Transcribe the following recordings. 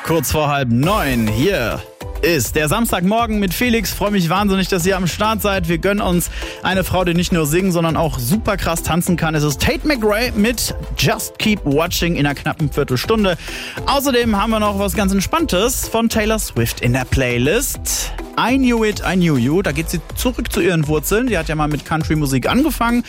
Kurz vor 8:30. Hier ist der Samstagmorgen mit Felix. Freue mich wahnsinnig, dass ihr am Start seid. Wir gönnen uns eine Frau, die nicht nur singen, sondern auch super krass tanzen kann. Es ist Tate McRae mit Just Keep Watching in einer knappen Viertelstunde. Außerdem haben wir noch was ganz Entspanntes von Taylor Swift in der Playlist. I Knew It, I Knew You. Da geht sie zurück zu ihren Wurzeln. Die hat ja mal mit Country-Musik angefangen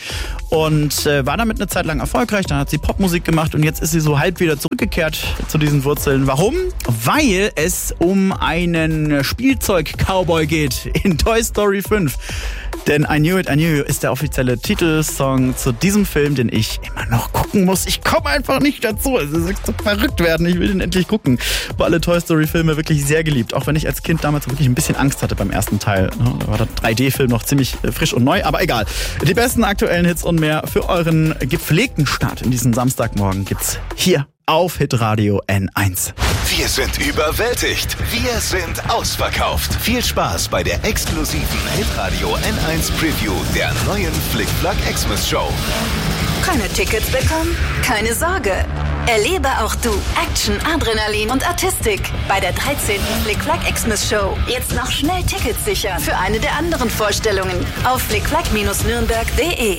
und war damit eine Zeit lang erfolgreich. Dann hat sie Popmusik gemacht und jetzt ist sie so halb wieder zurückgekehrt zu diesen Wurzeln. Warum? Weil es um einen Spielzeug-Cowboy geht in Toy Story 5. Denn I Knew It, I Knew You ist der offizielle Titelsong zu diesem Film, den ich immer noch gucken muss. Ich komme einfach nicht dazu. Es ist so verrückt werden. Ich will den endlich gucken. Ich habe alle Toy Story Filme wirklich sehr geliebt. Auch wenn ich als Kind damals wirklich ein bisschen Angst hatte beim ersten Teil. Da war der 3D-Film noch ziemlich frisch und neu. Aber egal. Die besten aktuellen Hits und mehr für euren gepflegten Start in diesen Samstagmorgen gibt's hier auf Hitradio N1. Wir sind überwältigt. Wir sind ausverkauft. Viel Spaß bei der exklusiven Hitradio N1 Preview der neuen Flick-Flack Xmas Show. Keine Tickets bekommen? Keine Sorge. Erlebe auch du Action, Adrenalin und Artistik bei der 13. Flick-Flack Xmas Show. Jetzt noch schnell Tickets sichern für eine der anderen Vorstellungen auf flickflack-nürnberg.de.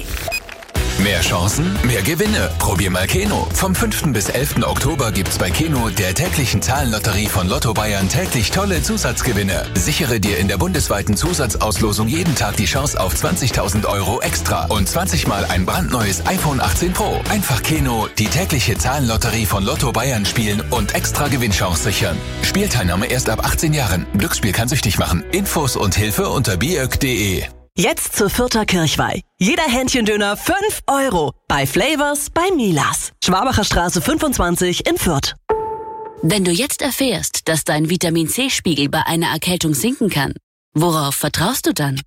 Mehr Chancen, mehr Gewinne. Probier mal Keno. Vom 5. bis 11. Oktober gibt's bei Keno, der täglichen Zahlenlotterie von Lotto Bayern, täglich tolle Zusatzgewinne. Sichere dir in der bundesweiten Zusatzauslosung jeden Tag die Chance auf 20.000 € extra und 20 Mal ein brandneues iPhone 18 Pro. Einfach Keno, die tägliche Zahlenlotterie von Lotto Bayern spielen und extra Gewinnchance sichern. Spielteilnahme erst ab 18 Jahren. Glücksspiel kann süchtig machen. Infos und Hilfe unter biök.de. Jetzt zur Fürther Kirchweih. Jeder Hähnchendöner 5 €. Bei Flavors bei Milas. Schwabacher Straße 25 in Fürth. Wenn du jetzt erfährst, dass dein Vitamin-C-Spiegel bei einer Erkältung sinken kann, worauf vertraust du dann?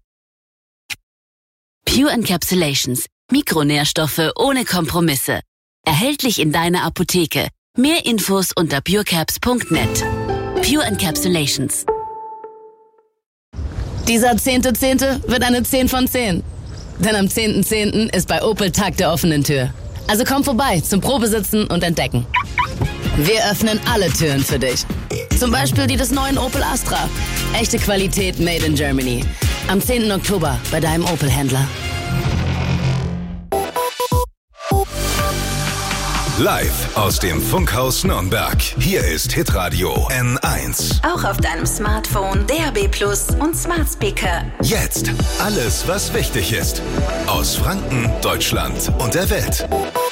Pure Encapsulations. Mikronährstoffe ohne Kompromisse. Erhältlich in deiner Apotheke. Mehr Infos unter purecaps.net. Pure Encapsulations. Dieser 10.10. wird eine 10 von 10. Denn am 10.10. ist bei Opel Tag der offenen Tür. Also komm vorbei zum Probesitzen und Entdecken. Wir öffnen alle Türen für dich. Zum Beispiel die des neuen Opel Astra. Echte Qualität made in Germany. Am 10. Oktober bei deinem Opel-Händler. Live aus dem Funkhaus Nürnberg. Hier ist Hitradio N1. Auch auf deinem Smartphone, DAB+ und Smart Speaker. Jetzt alles, was wichtig ist. Aus Franken, Deutschland und der Welt.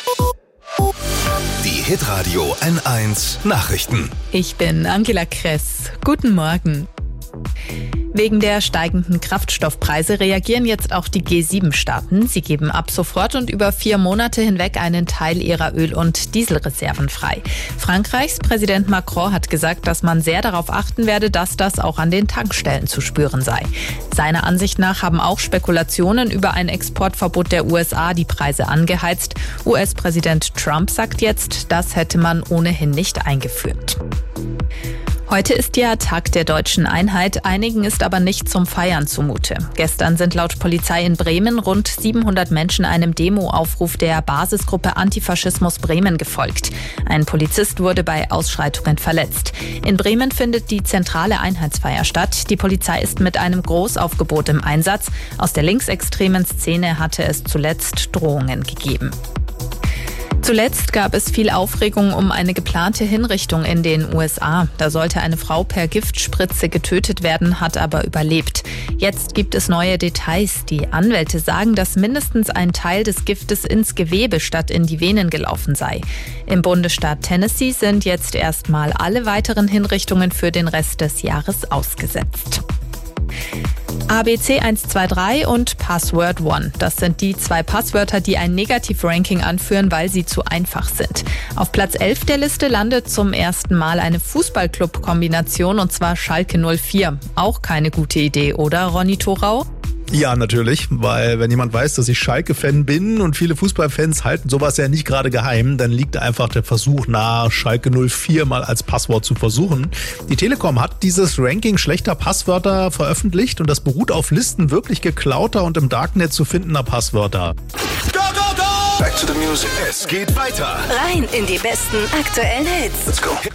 Die Hitradio N1 Nachrichten. Ich bin Angela Kress. Guten Morgen. Wegen der steigenden Kraftstoffpreise reagieren jetzt auch die G7-Staaten. Sie geben ab sofort und über 4 Monate hinweg einen Teil ihrer Öl- und Dieselreserven frei. Frankreichs Präsident Macron hat gesagt, dass man sehr darauf achten werde, dass das auch an den Tankstellen zu spüren sei. Seiner Ansicht nach haben auch Spekulationen über ein Exportverbot der USA die Preise angeheizt. US-Präsident Trump sagt jetzt, das hätte man ohnehin nicht eingeführt. Heute ist ja Tag der Deutschen Einheit, einigen ist aber nicht zum Feiern zumute. Gestern sind laut Polizei in Bremen rund 700 Menschen einem Demo-Aufruf der Basisgruppe Antifaschismus Bremen gefolgt. Ein Polizist wurde bei Ausschreitungen verletzt. In Bremen findet die zentrale Einheitsfeier statt. Die Polizei ist mit einem Großaufgebot im Einsatz. Aus der linksextremen Szene hatte es zuletzt Drohungen gegeben. Zuletzt gab es viel Aufregung um eine geplante Hinrichtung in den USA. Da sollte eine Frau per Giftspritze getötet werden, hat aber überlebt. Jetzt gibt es neue Details. Die Anwälte sagen, dass mindestens ein Teil des Giftes ins Gewebe statt in die Venen gelaufen sei. Im Bundesstaat Tennessee sind jetzt erstmal alle weiteren Hinrichtungen für den Rest des Jahres ausgesetzt. ABC 123 und Password One. Das sind die 2 Passwörter, die ein Negativ-Ranking anführen, weil sie zu einfach sind. Auf Platz 11 der Liste landet zum ersten Mal eine Fußballclub-Kombination, und zwar Schalke 04. Auch keine gute Idee, oder Ronny Thorau? Ja, natürlich, weil wenn jemand weiß, dass ich Schalke-Fan bin und viele Fußballfans halten sowas ja nicht gerade geheim, dann liegt einfach der Versuch nahe, Schalke 04 mal als Passwort zu versuchen. Die Telekom hat dieses Ranking schlechter Passwörter veröffentlicht und das beruht auf Listen wirklich geklauter und im Darknet zu findender Passwörter. Go, go, go! Back to the music. Es geht weiter. Rein in die besten aktuellen Hits. Let's go.